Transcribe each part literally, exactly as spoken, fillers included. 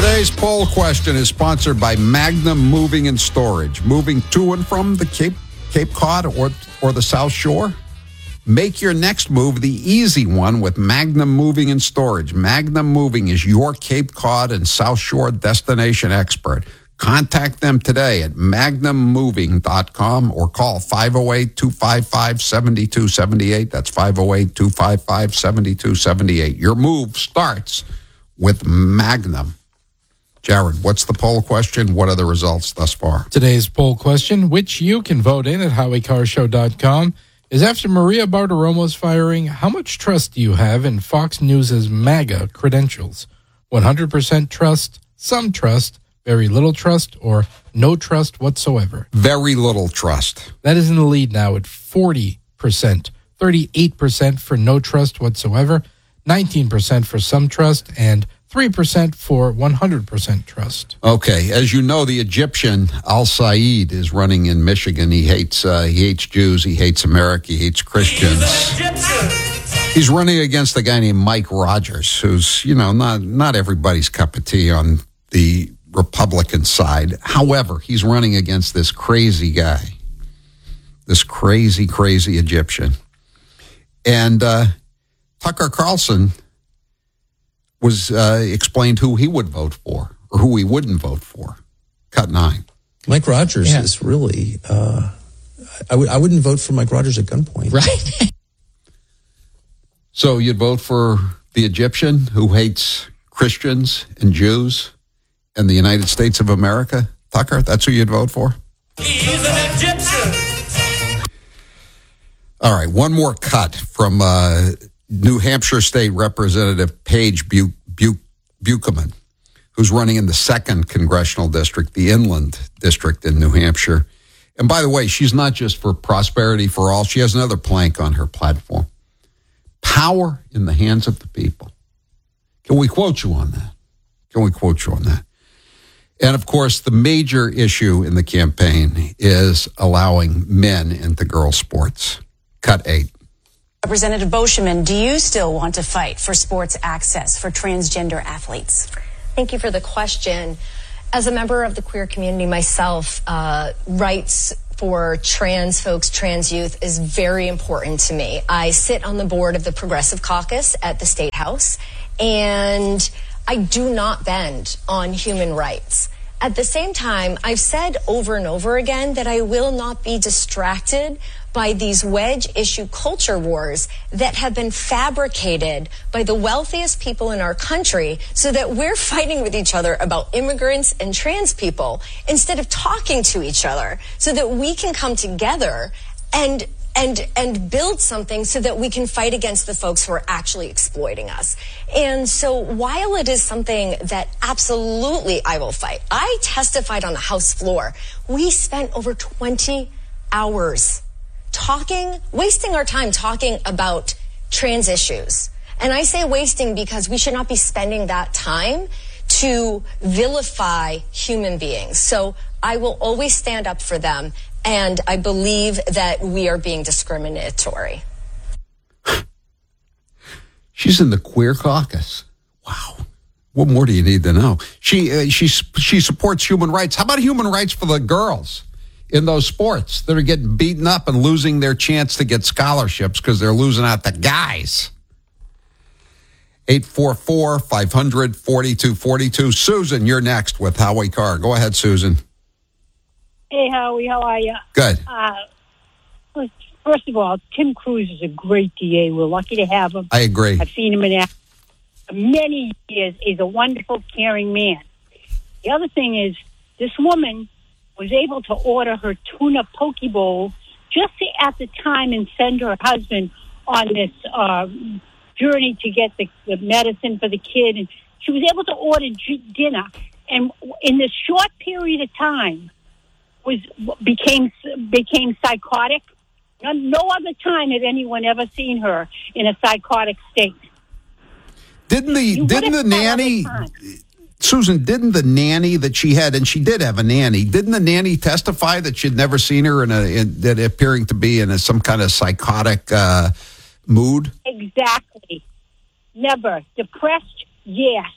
Today's poll question is sponsored by Magnum Moving and Storage. Moving to and from the Cape Cape Cod or, or the South Shore? Make your next move the easy one with Magnum Moving and Storage. Magnum Moving is your Cape Cod and South Shore destination expert. Contact them today at magnum moving dot com or call five oh eight, two five five, seven two seven eight. That's five oh eight, two five five, seven two seven eight. Your move starts with Magnum. Jared, what's the poll question? What are the results thus far? Today's poll question, which you can vote in at howie car show dot com, is after Maria Bartiromo's firing, how much trust do you have in Fox News' MAGA credentials? one hundred percent trust, some trust, very little trust, or no trust whatsoever? Very little trust. That is in the lead now at forty percent, thirty-eight percent for no trust whatsoever, nineteen percent for some trust, and three percent for one hundred percent trust. Okay, as you know, the Egyptian Al-Said is running in Michigan. He hates uh, he hates Jews, he hates America, he hates Christians. He's running against a guy named Mike Rogers, who's, you know, not not everybody's cup of tea on the Republican side. However, he's running against this crazy guy, this crazy, crazy Egyptian. And uh, Tucker Carlson was uh, explained who he would vote for or who he wouldn't vote for. Cut nine. Mike Rogers yeah. is really, uh, I, w- I wouldn't vote for Mike Rogers at gunpoint. Right. So you'd vote for the Egyptian who hates Christians and Jews and the United States of America? Tucker, that's who you'd vote for? He's an Egyptian. All right, one more cut from uh, New Hampshire State Representative Paige Bu- Bu- Buchanan, who's running in the second congressional district, the Inland District in New Hampshire. And by the way, she's not just for prosperity for all. She has another plank on her platform. Power in the hands of the people. Can we quote you on that? Can we quote you on that? And, of course, the major issue in the campaign is allowing men into girls' sports. Cut eight. Representative Boschman, do you still want to fight for sports access for transgender athletes? Thank you for the question. As a member of the queer community myself, uh, rights for trans folks, trans youth is very important to me. I sit on the board of the Progressive Caucus at the State House, and I do not bend on human rights. At the same time, I've said over and over again that I will not be distracted by these wedge issue culture wars that have been fabricated by the wealthiest people in our country so that we're fighting with each other about immigrants and trans people instead of talking to each other so that we can come together and and and build something so that we can fight against the folks who are actually exploiting us. And so while it is something that absolutely I will fight, I testified on the House floor. We spent over twenty hours talking, wasting our time talking about trans issues. And I say wasting because we should not be spending that time to vilify human beings. So I will always stand up for them. And I believe that we are being discriminatory. She's in the queer caucus. Wow. What more do you need to know? She uh, she she supports human rights. How about human rights for the girls in those sports that are getting beaten up and losing their chance to get scholarships because they're losing out to guys? eight four four, five hundred, forty-two forty-two. Susan, you're next with Howie Carr. Go ahead, Susan. Hey, Howie, how are you? Good. Uh, first of all, Tim Cruz is a great D A. We're lucky to have him. I agree. I've seen him in action for many years. He's a wonderful, caring man. The other thing is, this woman was able to order her tuna poke bowl just at the time and send her husband on this uh, journey to get the, the medicine for the kid. And she was able to order g- dinner. And in this short period of time, was became became psychotic. No, no other time had anyone ever seen her in a psychotic state. Didn't the You didn't the nanny, Susan? Didn't the nanny that she had, and she did have a nanny? Didn't the nanny testify that she'd never seen her in a in, that appearing to be in a, some kind of psychotic uh, mood? Exactly. Never depressed. Yes.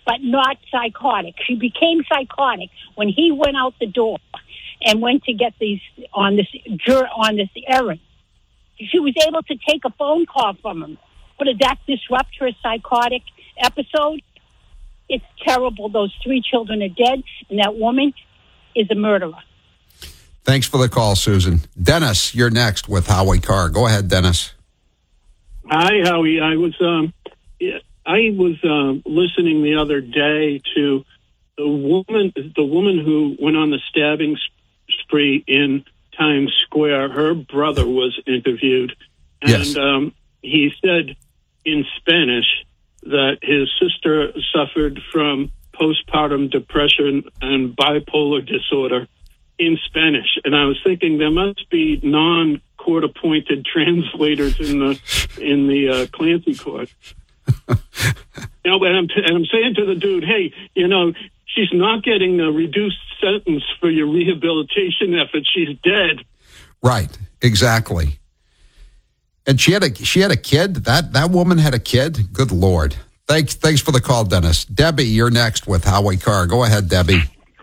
but not psychotic. She became psychotic when he went out the door and went to get these on this on this errand. She was able to take a phone call from him. But did that disrupt her psychotic episode? It's terrible. Those three children are dead, and that woman is a murderer. Thanks for the call, Susan. Dennis, you're next with Howie Carr. Go ahead, Dennis. Hi, Howie. I was um, I was uh, listening the other day to the woman, the woman who went on the stabbing spree in Times Square. Her brother was interviewed, and yes. um, he said in Spanish that his sister suffered from postpartum depression and bipolar disorder in Spanish. And I was thinking there must be non-court appointed translators in the in the uh, Clancy court. You know, and I'm, and I'm saying to the dude, hey, you know, she's not getting a reduced sentence for your rehabilitation efforts. She's dead. Right, exactly. And she had a she had a kid. That that woman had a kid. Good Lord. Thanks thanks for the call, Dennis. Debbie, you're next with Howie Carr. Go ahead, Debbie.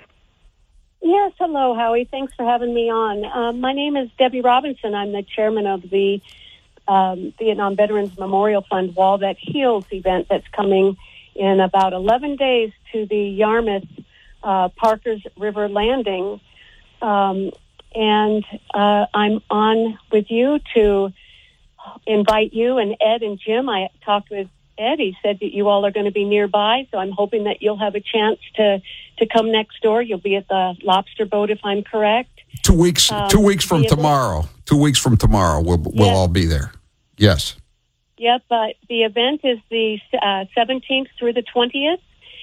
Yes, hello, Howie. Thanks for having me on. Um, my name is Debbie Robinson. I'm the chairman of the um, Vietnam Veterans Memorial Fund Wall That Heals event that's coming in about eleven days to the Yarmouth uh, Parkers River Landing. Um, and uh, I'm on with you to invite you and Ed and Jim. I talked with Ed. He said that you all are going to be nearby, so I'm hoping that you'll have a chance to, to come next door. You'll be at the Lobster Boat, if I'm correct. Two weeks. Um, two weeks from tomorrow. Two weeks from tomorrow, we'll we'll yes. all be there. Yes. Yep. But the event is the uh, seventeenth through the twentieth,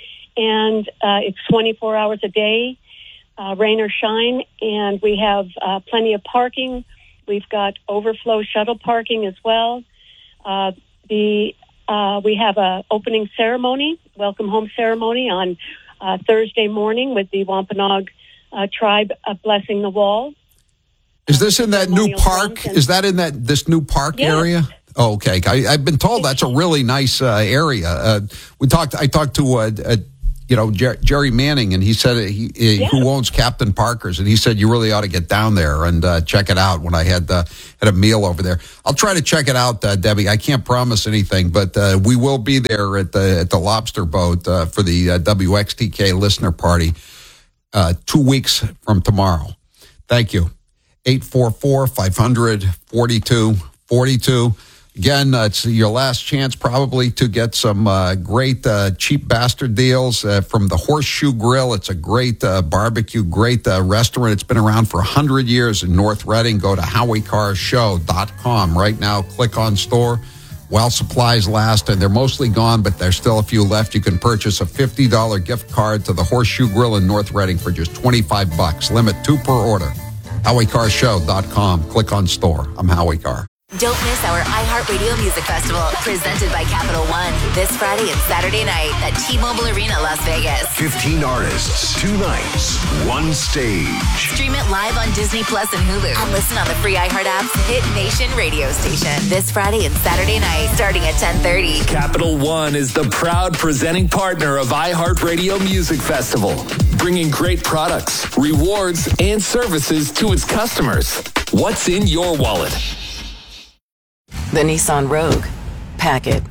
and uh, it's twenty-four hours a day, uh, rain or shine, and we have uh, plenty of parking. We've got overflow shuttle parking as well. Uh, the uh, we have a opening ceremony, welcome home ceremony on uh, Thursday morning with the Wampanoag uh, tribe uh, blessing the wall. Is this in that new park? And, Is that in that this new park yes. area? Oh, okay, I, I've been told that's a really nice uh, area. Uh, we talked. I talked to uh, uh, you know Jer- Jerry Manning, and he said he, he yeah. who owns Captain Parker's, and he said you really ought to get down there and uh, check it out. When I had uh, had a meal over there, I'll try to check it out, uh, Debbie. I can't promise anything, but uh, we will be there at the at the Lobster Boat uh, for the uh, W X T K listener party uh, two weeks from tomorrow. Thank you. eight four four, five hundred, forty-two forty-two. Again, uh, it's your last chance probably to get some uh, great uh, cheap bastard deals uh, from the Horseshoe Grill. It's a great uh, barbecue, great uh, restaurant. It's been around for one hundred years in North Reading. Go to howie carr show dot com right now. Click on store while supplies last, and they're mostly gone, but there's still a few left. You can purchase a fifty dollars gift card to the Horseshoe Grill in North Reading for just twenty-five bucks. Limit two per order. howie carr show dot com. Click on store. I'm Howie Carr. Don't miss our iHeartRadio Music Festival, presented by Capital One, this Friday and Saturday night at T-Mobile Arena, Las Vegas. fifteen artists, two nights, one stage. Stream it live on Disney Plus and Hulu, and listen on the free iHeart app's Hit Nation radio station. This Friday and Saturday night, starting at ten thirty. Capital One is the proud presenting partner of iHeartRadio Music Festival, bringing great products, rewards, and services to its customers. What's in your wallet? The Nissan Rogue. Pack it.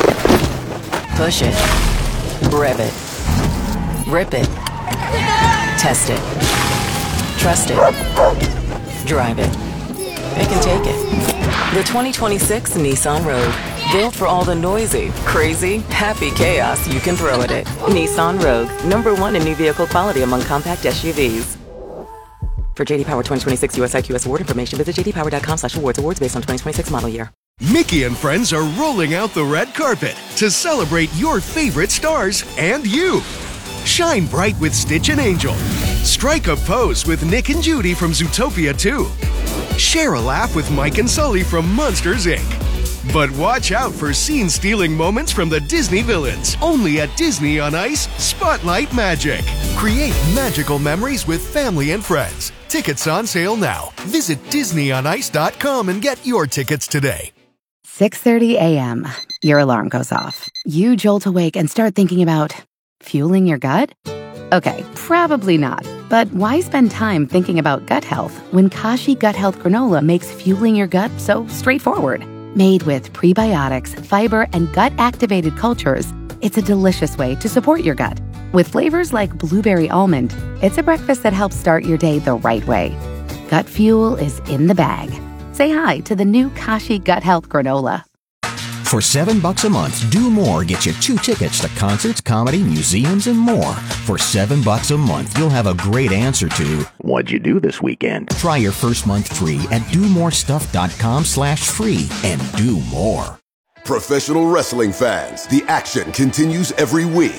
Push it. Rev it. Rip it. Test it. Trust it. Drive it. Pick and take it. The twenty twenty-six Nissan Rogue. Built for all the noisy, crazy, happy chaos you can throw at it. Nissan Rogue. Number one in new vehicle quality among compact S U Vs. For J D Power twenty twenty-six U S I Q S award information, visit j d power dot com slash awards. Awards based on twenty twenty-six model year. Mickey and friends are rolling out the red carpet to celebrate your favorite stars and you. Shine bright with Stitch and Angel. Strike a pose with Nick and Judy from Zootopia two. Share a laugh with Mike and Sully from Monsters, Incorporated. But watch out for scene-stealing moments from the Disney villains. Only at Disney on Ice, Spotlight Magic. Create magical memories with family and friends. Tickets on sale now. Visit disney on ice dot com and get your tickets today. six thirty a.m. Your alarm goes off. You jolt awake and start thinking about Fueling your gut? Okay, probably not. But why spend time thinking about gut health when Kashi Gut Health Granola makes fueling your gut so straightforward? Made with prebiotics, fiber, and gut-activated cultures, it's a delicious way to support your gut. With flavors like blueberry almond, it's a breakfast that helps start your day the right way. Gut fuel is in the bag. Say hi to the new Kashi Gut Health Granola. For seven bucks a month, Do More gets you two tickets to concerts, comedy, museums, and more. For seven bucks a month, you'll have a great answer to, what'd you do this weekend? Try your first month free at do more stuff dot com slash free and do more. Professional wrestling fans, the action continues every week.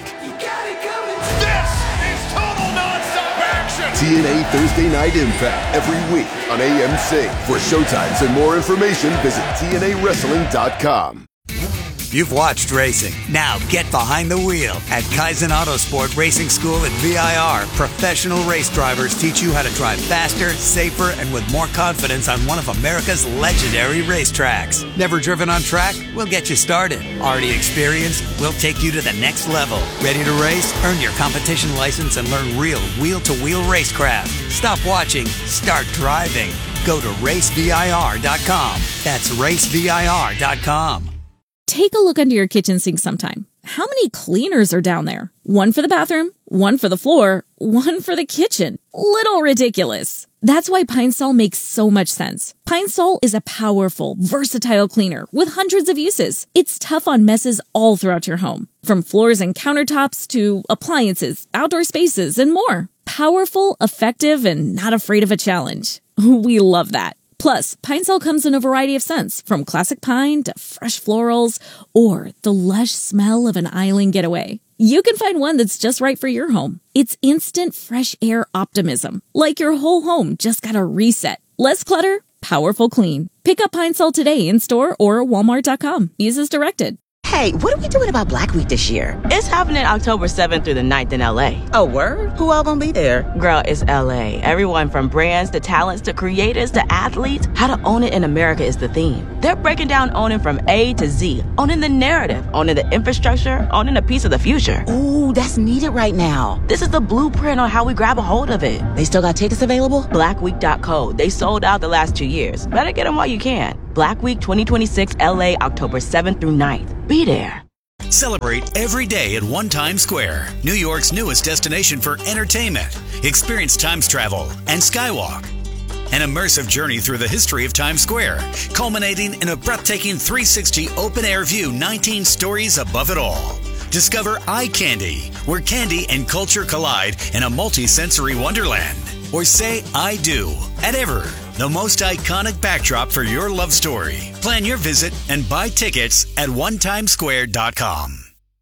This is total nonstop action. T N A Thursday Night Impact every week on A M C. For showtimes and more information, visit T N A wrestling dot com. You've watched racing. Now get behind the wheel. At Kaizen Autosport Racing School at V I R, professional race drivers teach you how to drive faster, safer, and with more confidence on one of America's legendary racetracks. Never driven on track? We'll get you started. Already experienced? We'll take you to the next level. Ready to race? Earn your competition license and learn real wheel-to-wheel racecraft. Stop watching. Start driving. Go to race V I R dot com. That's race V I R dot com. Take a look under your kitchen sink sometime. How many cleaners are down there? One for the bathroom, one for the floor, one for the kitchen. Little ridiculous. That's why Pine Sol makes so much sense. Pine Sol is a powerful, versatile cleaner with hundreds of uses. It's tough on messes all throughout your home, from floors and countertops to appliances, outdoor spaces, and more. Powerful, effective, and not afraid of a challenge. We love that. Plus, Pine Sol comes in a variety of scents, from classic pine to fresh florals or the lush smell of an island getaway. You can find one that's just right for your home. It's instant fresh air optimism, like your whole home just got a reset. Less clutter, powerful clean. Pick up Pine Sol today in store or walmart dot com. Use as directed. Hey, what are we doing about Black Week this year? It's happening October seventh through the ninth in L A. Oh, word? Who all gonna be there? Girl, it's L A. Everyone from brands to talents to creators to athletes. How to own it in America is the theme. They're breaking down owning from A to Z. Owning the narrative, owning the infrastructure, owning a piece of the future. Ooh, that's needed right now. This is the blueprint on how we grab a hold of it. They still got tickets available? black week dot co. They sold out the last two years. Better get them while you can. Black Week twenty twenty-six L A, October seventh through ninth. Be there. Celebrate every day at One Times Square, New York's newest destination for entertainment. Experience Times Travel and Skywalk. An immersive journey through the history of Times Square, culminating in a breathtaking three sixty open-air view, nineteen stories above it all. Discover Eye Candy, where candy and culture collide in a multi-sensory wonderland. Or say I do at Ever, the most iconic backdrop for your love story. Plan your visit and buy tickets at one times square dot com.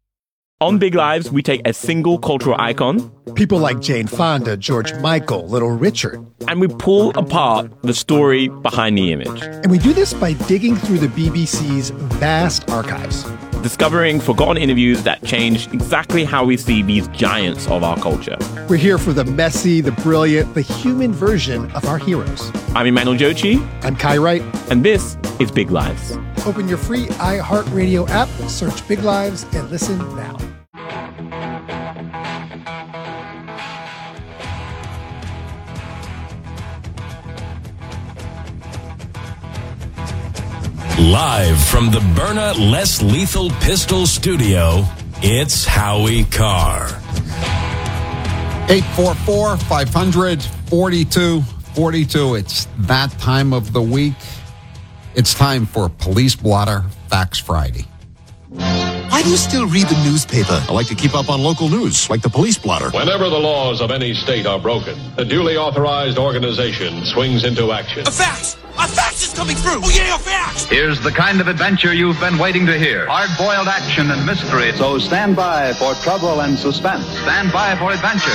On Big Lives, we take a single cultural icon, people like Jane Fonda, George Michael, Little Richard, and we pull apart the story behind the image. And we do this by digging through the B B C's vast archives, discovering forgotten interviews that changed exactly how we see these giants of our culture. We're here for the messy, the brilliant, the human version of our heroes. I'm Emmanuel Jochi. I'm Kai Wright. And this is Big Lives. Open your free iHeartRadio app, search Big Lives, and listen now. Live from the Byrna Less Lethal Pistol Studio, it's Howie Carr. eight four four, five hundred, forty-two forty-two. It's that time of the week. It's time for Police Blotter Facts Friday. Why do you still read the newspaper? I like to keep up on local news, like the Police Blotter. Whenever the laws of any state are broken, a duly authorized organization swings into action. A fax! A fax is coming through! Oh yeah, a fax! Here's the kind of adventure you've been waiting to hear. Hard-boiled action and mystery. So stand by for trouble and suspense. Stand by for adventure.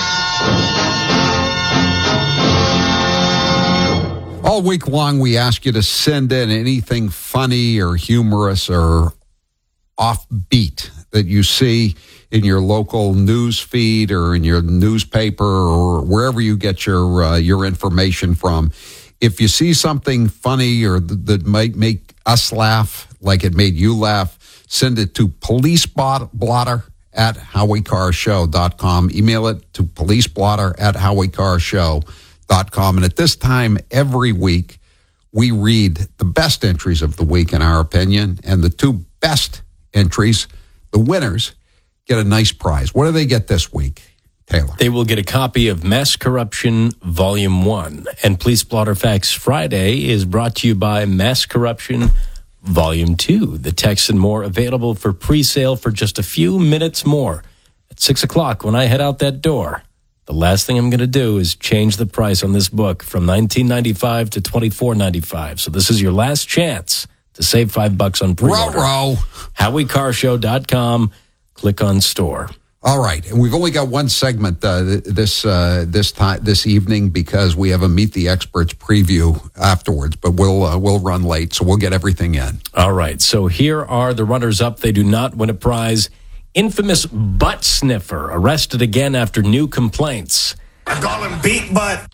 All week long, we ask you to send in anything funny or humorous or offbeat that you see in your local news feed or in your newspaper or wherever you get your uh, your information from. If you see something funny or th- that might make us laugh like it made you laugh, send it to police blotter at howie carr show dot com. Email it to policeblotter at howie carr show dot com. And at this time, every week, we read the best entries of the week, in our opinion, and the two best entries, the winners, get a nice prize. What do they get this week, Taylor? They will get a copy of Mass Corruption Volume one. And Police Blotter Facts Friday is brought to you by Mass Corruption Volume two. The text and more available for pre-sale for just a few minutes more. At six o'clock when I head out that door, the last thing I'm going to do is change the price on this book from nineteen ninety-five to twenty-four ninety-five. So this is your last chance to save five bucks on pre-order. Row, howie carr show dot com. Click on store. All right, and we've only got one segment uh, this uh, this time this evening because we have a Meet the Experts preview afterwards. But we'll uh, we'll run late, so we'll get everything in. All right, so here are the runners-up. They do not win a prize. Infamous butt sniffer arrested again after new complaints. I call him beat butt.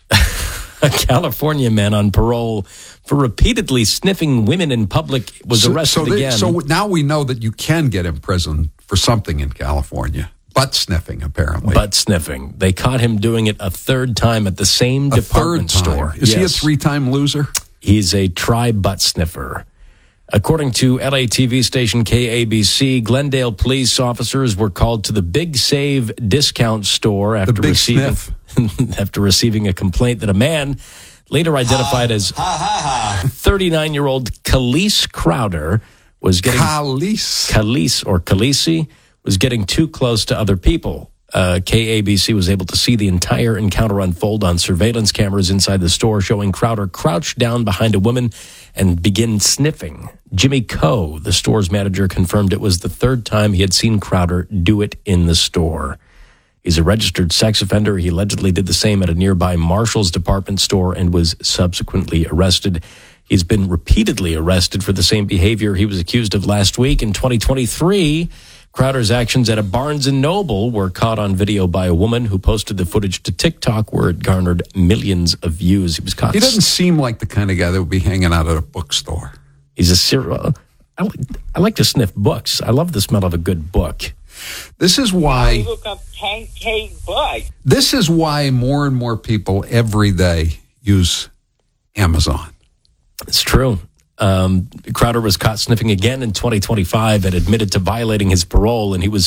A California man on parole for repeatedly sniffing women in public was so, arrested so they, again. So now we know that you can get in prison for something in California. Butt sniffing, apparently. Butt sniffing. They caught him doing it a third time at the same a department third time. store. Is yes. he a three-time loser? He's a tri-butt sniffer. According to L A T V station K A B C, Glendale police officers were called to the Big Save discount store after big receiving after receiving a complaint that a man later identified as thirty-nine-year-old Khalees Crowder was getting Khalees Khalees or Khaleesi was getting too close to other people. Uh, K A B C was able to see the entire encounter unfold on surveillance cameras inside the store, showing Crowder crouched down behind a woman and begin sniffing. Jimmy Coe, the store's manager, confirmed it was the third time he had seen Crowder do it in the store. He's a registered sex offender. He allegedly did the same at a nearby Marshall's department store and was subsequently arrested. He's been repeatedly arrested for the same behavior he was accused of last week. In twenty twenty-three, Crowder's actions at a Barnes and Noble were caught on video by a woman who posted the footage to TikTok, where it garnered millions of views. He was caught. He doesn't seem like the kind of guy that would be hanging out at a bookstore. He's a serial. I, I like to sniff books. I love the smell of a good book. This is why. Look up pancake butt. This is why more and more people every day use Amazon. It's true. Um, Crowder was caught sniffing again in twenty twenty-five and admitted to violating his parole, and he was